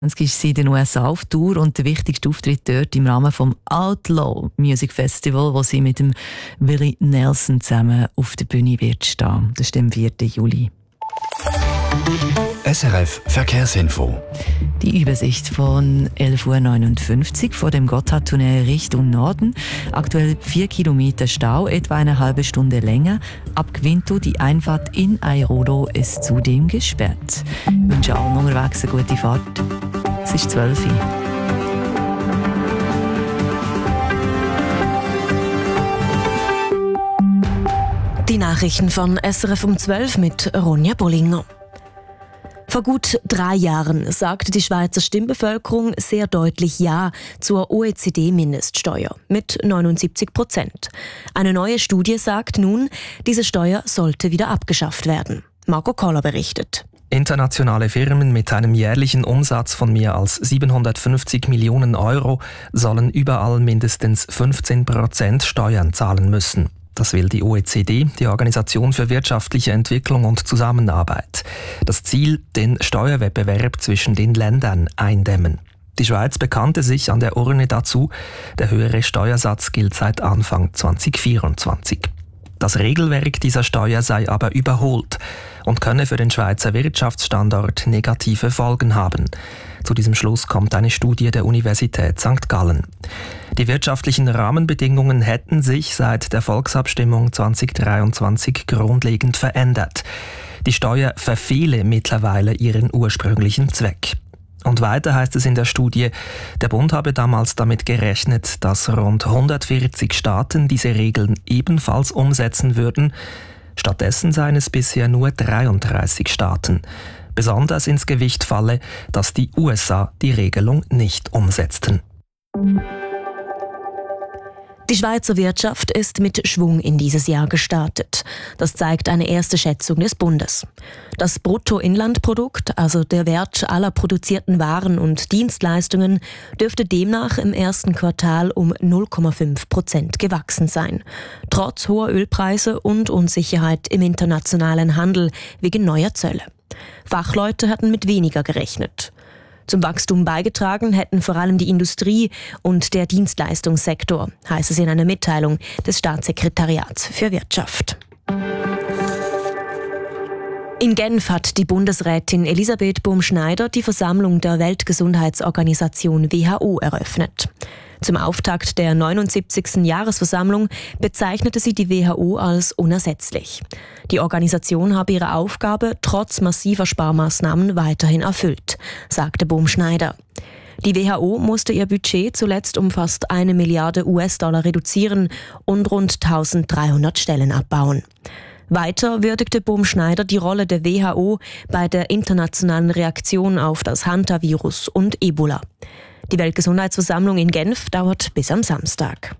Es ist sie in den USA auf Tour und der wichtigste Auftritt dort im Rahmen vom Outlaw Music Festival, wo sie mit dem Willie Nelson zusammen auf der Bühne wird stehen. Das ist am 4. Juli. SRF Verkehrsinfo. Die Übersicht von 11.59 Uhr vor dem Gotthardtunnel Richtung Norden. Aktuell 4 Kilometer Stau, etwa eine halbe Stunde länger. Ab Gvinto die Einfahrt in Airolo ist zudem gesperrt. Ich wünsche allen unterwegs eine gute Fahrt. Es ist 12 Uhr. Die Nachrichten von SRF um 12 mit Ronja Bollinger. Vor gut 3 Jahren sagte die Schweizer Stimmbevölkerung sehr deutlich Ja zur OECD-Mindeststeuer mit 79%. Eine neue Studie sagt nun, diese Steuer sollte wieder abgeschafft werden. Marco Koller berichtet. Internationale Firmen mit einem jährlichen Umsatz von mehr als 750 Millionen Euro sollen überall mindestens 15% Steuern zahlen müssen. Das will die OECD, die Organisation für wirtschaftliche Entwicklung und Zusammenarbeit. Das Ziel, den Steuerwettbewerb zwischen den Ländern eindämmen. Die Schweiz bekannte sich an der Urne dazu. Der höhere Steuersatz gilt seit Anfang 2024. Das Regelwerk dieser Steuer sei aber überholt und könne für den Schweizer Wirtschaftsstandort negative Folgen haben. Zu diesem Schluss kommt eine Studie der Universität St. Gallen. Die wirtschaftlichen Rahmenbedingungen hätten sich seit der Volksabstimmung 2023 grundlegend verändert. Die Steuer verfehle mittlerweile ihren ursprünglichen Zweck. Und weiter heißt es in der Studie, der Bund habe damals damit gerechnet, dass rund 140 Staaten diese Regeln ebenfalls umsetzen würden. Stattdessen seien es bisher nur 33 Staaten. Besonders ins Gewicht falle, dass die USA die Regelung nicht umsetzten. Die Schweizer Wirtschaft ist mit Schwung in dieses Jahr gestartet. Das zeigt eine erste Schätzung des Bundes. Das Bruttoinlandprodukt, also der Wert aller produzierten Waren und Dienstleistungen, dürfte demnach im ersten Quartal um 0,5% gewachsen sein. Trotz hoher Ölpreise und Unsicherheit im internationalen Handel wegen neuer Zölle. Fachleute hatten mit weniger gerechnet. Zum Wachstum beigetragen hätten vor allem die Industrie und der Dienstleistungssektor, heißt es in einer Mitteilung des Staatssekretariats für Wirtschaft. In Genf hat die Bundesrätin Elisabeth Bohm-Schneider die Versammlung der Weltgesundheitsorganisation WHO eröffnet. Zum Auftakt der 79. Jahresversammlung bezeichnete sie die WHO als unersetzlich. Die Organisation habe ihre Aufgabe trotz massiver Sparmaßnahmen weiterhin erfüllt, sagte Bohm-Schneider. Die WHO musste ihr Budget zuletzt um fast 1 Milliarde US-Dollar reduzieren und rund 1300 Stellen abbauen. Weiter würdigte Bohm-Schneider die Rolle der WHO bei der internationalen Reaktion auf das Hantavirus und Ebola. Die Weltgesundheitsversammlung in Genf dauert bis am Samstag.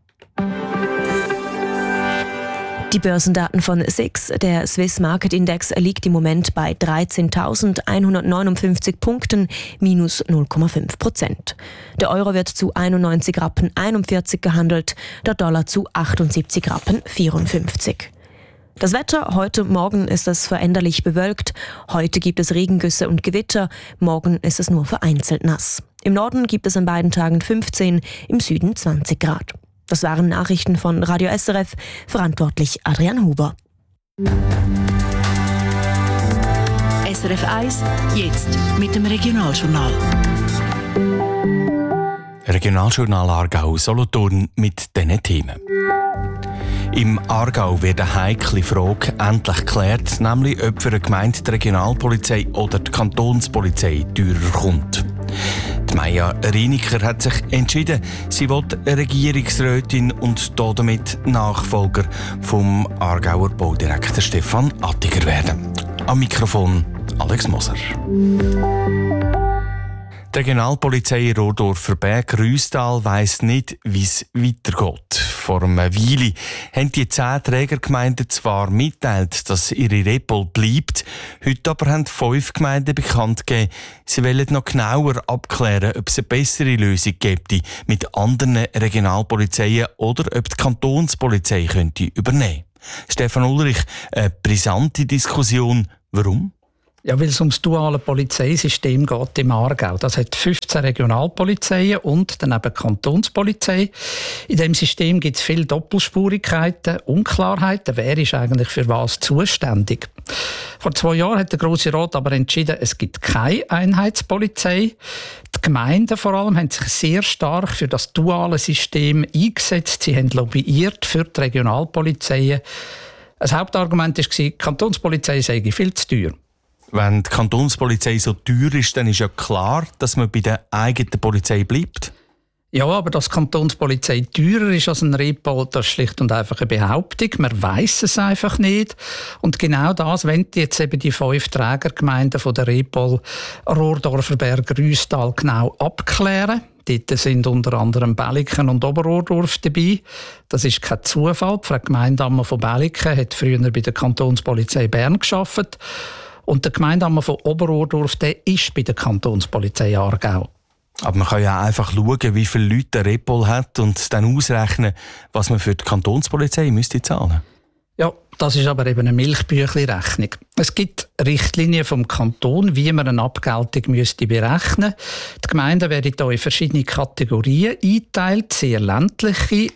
Die Börsendaten von SIX, der Swiss Market Index, liegt im Moment bei 13.159 Punkten, minus 0,5%. Der Euro wird zu 91,41 Rappen gehandelt, der Dollar zu 78,54 Rappen. Das Wetter: heute und morgen ist es veränderlich bewölkt. Heute gibt es Regengüsse und Gewitter, morgen ist es nur vereinzelt nass. Im Norden gibt es an beiden Tagen 15, im Süden 20 Grad. Das waren Nachrichten von Radio SRF, verantwortlich Adrian Huber. SRF 1, jetzt mit dem Regionaljournal. Regionaljournal Aargau Solothurn mit diesen Themen. Im Aargau wird eine heikle Frage endlich geklärt, nämlich ob für eine Gemeinde die Regionalpolizei oder die Kantonspolizei teurer kommt. Die Maja Reiniker hat sich entschieden, sie will Regierungsrätin und damit Nachfolger vom Aargauer Baudirektor Stefan Attiger werden. Am Mikrofon Alex Moser. Die Regionalpolizei Rodorfer-Berg-Rüstal weiss nicht, wie es weitergeht. Vor einer Weile haben die 10 Trägergemeinden zwar mitteilt, dass ihre Repol bleibt, heute aber haben 5 Gemeinden bekannt gegeben, sie wollen noch genauer abklären, ob es eine bessere Lösung gibt mit anderen Regionalpolizeien oder ob die Kantonspolizei könnte übernehmen. Stefan Ulrich, eine brisante Diskussion. Warum? Ja, weil es ums duale Polizeisystem geht im Aargau. Das hat 15 Regionalpolizeien und dann eben Kantonspolizei. In diesem System gibt es viele Doppelspurigkeiten, Unklarheiten. Wer ist eigentlich für was zuständig? Vor 2 Jahren hat der Grosse Rat aber entschieden, es gibt keine Einheitspolizei. Die Gemeinden vor allem haben sich sehr stark für das duale System eingesetzt. Sie haben lobbyiert für die Regionalpolizeien. Ein Hauptargument war, die Kantonspolizei sei viel zu teuer. Wenn die Kantonspolizei so teuer ist, dann ist ja klar, dass man bei der eigenen Polizei bleibt. Ja, aber dass die Kantonspolizei teurer ist als ein Repol, das ist schlicht und einfach eine Behauptung. Man weiss es einfach nicht. Und genau das wollen jetzt eben die 5 Trägergemeinden von der Repol Rohrdorferberg, Rüstal genau abklären. Dort sind unter anderem Belliken und Oberrohrdorf dabei. Das ist kein Zufall. Die Frau Gemeindeammer von Belliken hat früher bei der Kantonspolizei Bern gearbeitet. Und der Gemeindeammer von Oberrohrdorf, der ist bei der Kantonspolizei Aargau. Aber man kann ja einfach schauen, wie viele Leute der Repol hat und dann ausrechnen, was man für die Kantonspolizei müsste zahlen. Ja, das ist aber eben eine Milchbüchli-Rechnung. Es gibt Richtlinien vom Kanton, wie man eine Abgeltung müsste berechnen müsste. Die Gemeinden werden hier in verschiedene Kategorien eingeteilt, sehr ländliche,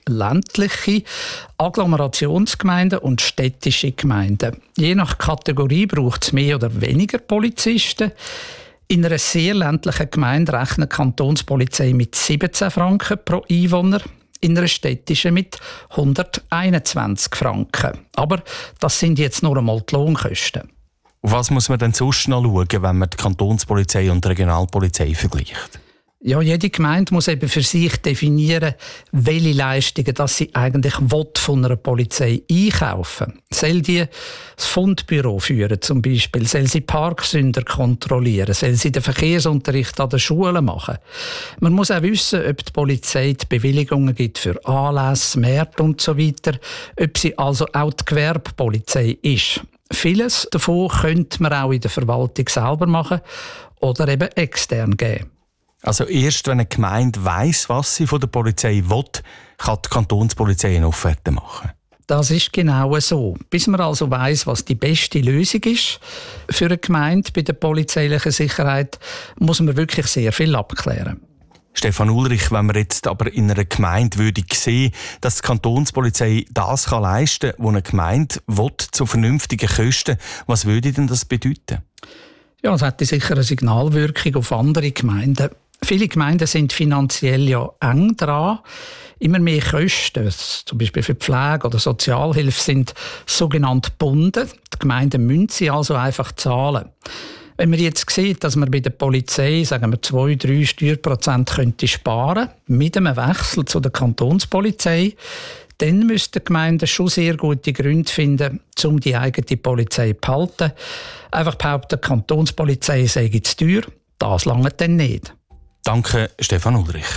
Agglomerationsgemeinden und städtische Gemeinden. Je nach Kategorie braucht es mehr oder weniger Polizisten. In einer sehr ländlichen Gemeinde rechnet die Kantonspolizei mit 17 Franken pro Einwohner. In einer städtischen mit 121 Franken. Aber das sind jetzt nur einmal die Lohnkosten. Auf was muss man denn sonst noch schauen, wenn man die Kantonspolizei und die Regionalpolizei vergleicht? Ja, jede Gemeinde muss eben für sich definieren, welche Leistungen das sie eigentlich von einer Polizei einkaufen. Soll die das Fundbüro führen zum Beispiel? Soll sie Parksünder kontrollieren? Soll sie den Verkehrsunterricht an den Schulen machen? Man muss auch wissen, ob die Polizei die Bewilligungen gibt für Anlässe, Märkte und so weiter. Ob sie also auch die Gewerbepolizei ist. Vieles davon könnte man auch in der Verwaltung selber machen oder eben extern geben. Also erst wenn eine Gemeinde weiss, was sie von der Polizei will, kann die Kantonspolizei eine Offerte machen. Das ist genau so. Bis man also weiss, was die beste Lösung ist für eine Gemeinde bei der polizeilichen Sicherheit, muss man wirklich sehr viel abklären. Stefan Ulrich, wenn man jetzt aber in einer Gemeinde würde sehen, dass die Kantonspolizei das leisten kann, was eine Gemeinde will, zu vernünftigen Kosten, was würde denn das bedeuten? Ja, es hätte sicher eine Signalwirkung auf andere Gemeinden. Viele Gemeinden sind finanziell ja eng dran. Immer mehr Kosten, zum Beispiel für Pflege oder Sozialhilfe, sind sogenannt gebunden. Die Gemeinden müssen sie also einfach zahlen. Wenn man jetzt sieht, dass man bei der Polizei, sagen wir 2-3 Steuerprozent könnte sparen, mit einem Wechsel zu der Kantonspolizei, dann müssten die Gemeinden schon sehr gute Gründe finden, um die eigene Polizei zu behalten. Einfach behaupten, die Kantonspolizei sei zu teuer, das langt dann nicht. Danke, Stefan Ulrich.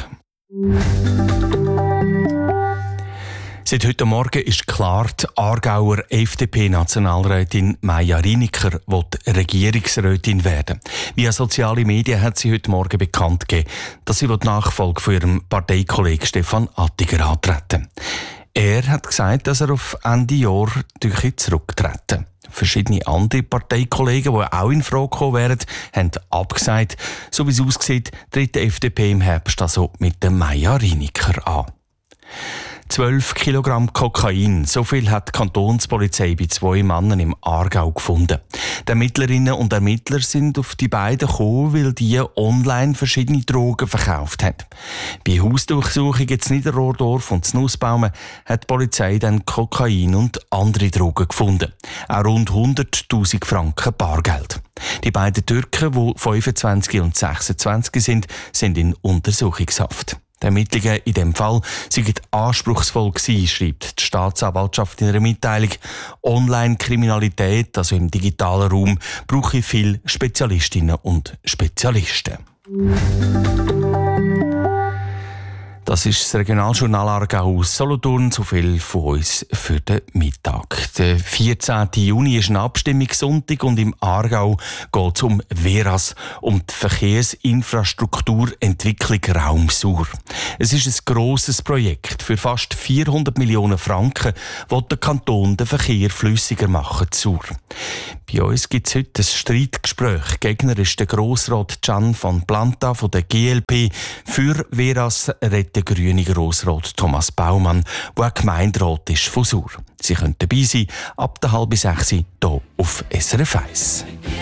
Seit heute Morgen ist klar, die Aargauer FDP-Nationalrätin Maja Riniker will Regierungsrätin werden. Via soziale Medien hat sie heute Morgen bekannt gegeben, dass sie die Nachfolge von ihrem Parteikollegen Stefan Attiger antreten. Er hat gesagt, dass er auf Ende Jahr zurücktreten. Verschiedene andere Parteikollegen, die auch in Frage gekommen wären, haben abgesagt. So wie es aussieht, tritt die FDP im Herbst also mit der Maja Riniker an. 12 Kilogramm Kokain, so viel hat die Kantonspolizei bei 2 Männern im Aargau gefunden. Die Ermittlerinnen und Ermittler sind auf die beiden gekommen, weil die online verschiedene Drogen verkauft haben. Bei Hausdurchsuchungen in Niederrohrdorf und Nussbaumen hat die Polizei dann Kokain und andere Drogen gefunden. Auch rund 100'000 Franken Bargeld. Die beiden Türken, die 25 und 26 sind in Untersuchungshaft. Die Ermittlungen in diesem Fall seien anspruchsvoll gewesen, schreibt die Staatsanwaltschaft in einer Mitteilung. Online-Kriminalität, also im digitalen Raum, brauche viele Spezialistinnen und Spezialisten. Das Das ist das Regionaljournal Aargau Solothurn. So viel von uns für den Mittag. Der 14. Juni ist ein Abstimmungssonntag und im Aargau geht es um VERAS, um die Verkehrsinfrastrukturentwicklung Raum Sur. Es ist ein grosses Projekt. Für fast 400 Millionen Franken will der Kanton den Verkehr flüssiger machen Sur. Bei uns gibt es heute ein Streitgespräch. Gegner ist der Grossrat Can van Planta von der GLP. Für VERAS redet der grüne Grossrat Thomas Baumann, der auch Gemeinderat ist von Sur. Sie können dabei sein, ab der 5:30 hier auf SRF 1.